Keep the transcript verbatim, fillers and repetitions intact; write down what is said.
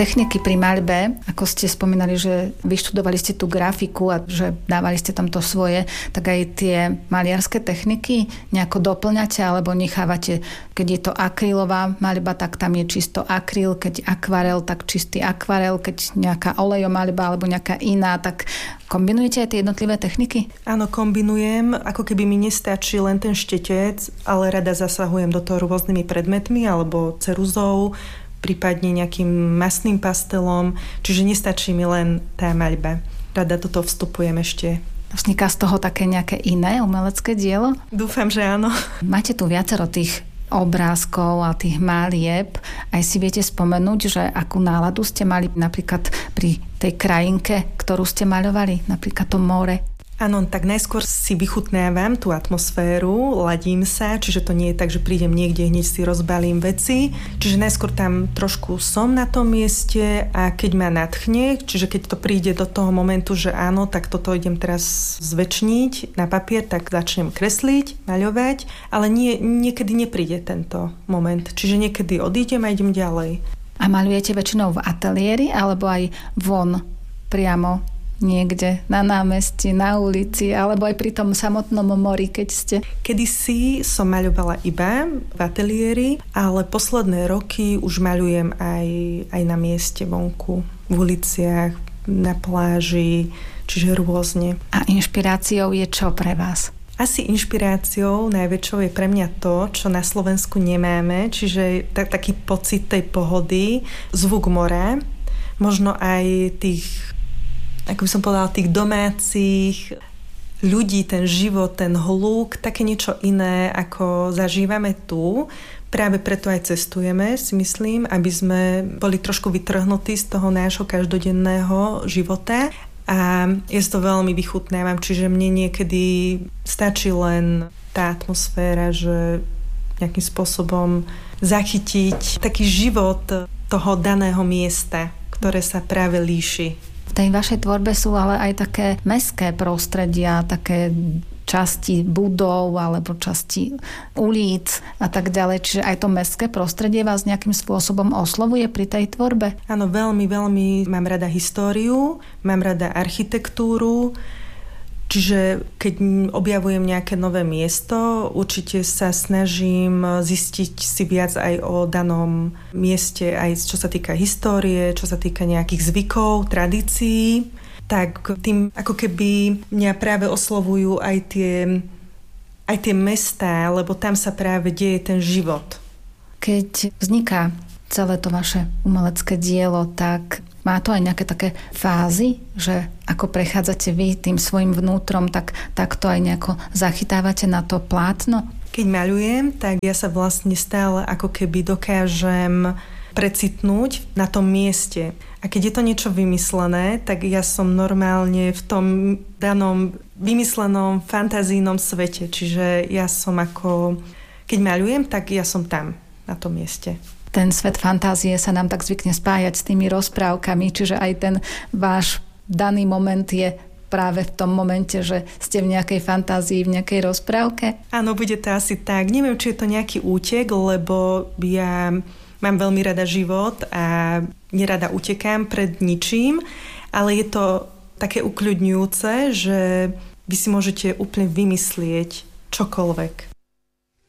Techniky pri maľbe, ako ste spomínali, že vyštudovali ste tú grafiku a že dávali ste tam to svoje, tak aj tie maliarské techniky nejako doplňate alebo nechávate, keď je to akrylová maľba, tak tam je čisto akryl, keď akvarel, tak čistý akvarel, keď nejaká olejomaľba alebo nejaká iná, tak kombinujete aj tie jednotlivé techniky? Áno, kombinujem, ako keby mi nestačí len ten štetec, ale rada zasahujem do toho rôznymi predmetmi alebo ceruzou, prípadne nejakým masným pastelom, čiže nestačí mi len tá maľba. Rada do toho vstupujem ešte. Vzniká z toho také nejaké iné umelecké dielo? Dúfam, že áno. Máte tu viacero tých obrázkov a tých málieb. Aj si viete spomenúť, že akú náladu ste mali napríklad pri tej krajinke, ktorú ste maľovali, napríklad to more? Áno, tak najskôr si vychutnávam tú atmosféru, ladím sa, čiže to nie je tak, že prídem niekde, hneď si rozbalím veci. Čiže najskôr tam trošku som na tom mieste a keď ma nadchne, čiže keď to príde do toho momentu, že áno, tak toto idem teraz zväčšniť na papier, tak začnem kresliť, maľovať, ale nie, niekedy nepríde tento moment. Čiže niekedy odídem a idem ďalej. A maľujete väčšinou v ateliéri alebo aj von priamo? Niekde na námestí, na ulici, alebo aj pri tom samotnom mori, keď ste? Kedysi som maľovala iba v ateliéri, ale posledné roky už maľujem aj, aj na mieste vonku, v uliciach, na pláži, čiže rôzne. A inšpiráciou je čo pre vás? Asi inšpiráciou najväčšou je pre mňa to, čo na Slovensku nemáme, čiže tak, taký pocit tej pohody, zvuk mora, možno aj tých, ako by som povedala, tých domácich ľudí, ten život, ten hluk, také niečo iné, ako zažívame tu. Práve preto aj cestujeme, si myslím, aby sme boli trošku vytrhnutí z toho nášho každodenného života. A ja to veľmi vychutnávam, čiže mne niekedy stačí len tá atmosféra, že nejakým spôsobom zachytiť taký život toho daného miesta, ktoré sa práve líši. V tej vašej tvorbe sú ale aj také mestské prostredia, také časti budov alebo časti ulic a tak ďalej. Čiže aj to mestské prostredie vás nejakým spôsobom oslovuje pri tej tvorbe? Áno, veľmi, veľmi mám rada históriu, mám rada architektúru, čiže keď objavujem nejaké nové miesto, určite sa snažím zistiť si viac aj o danom mieste, aj čo sa týka histórie, čo sa týka nejakých zvykov, tradícií. Tak tým ako keby mňa práve oslovujú aj tie, aj tie mestá, lebo tam sa práve deje ten život. Keď vzniká celé to vaše umelecké dielo, tak má to aj nejaké také fázy, že ako prechádzate vy tým svojim vnútrom, tak, tak to aj nejako zachytávate na to plátno? Keď maľujem, tak ja sa vlastne stále ako keby dokážem precitnúť na tom mieste. A keď je to niečo vymyslené, tak ja som normálne v tom danom vymyslenom fantazijnom svete. Čiže ja som ako... Keď maľujem, tak ja som tam, na tom mieste. Ten svet fantázie sa nám tak zvykne spájať s tými rozprávkami, čiže aj ten váš daný moment je práve v tom momente, že ste v nejakej fantázii, v nejakej rozprávke? Áno, bude to asi tak. Neviem, či je to nejaký útek, lebo ja mám veľmi rada život a nerada utekám pred ničím, ale je to také ukľudňujúce, že vy si môžete úplne vymyslieť čokoľvek.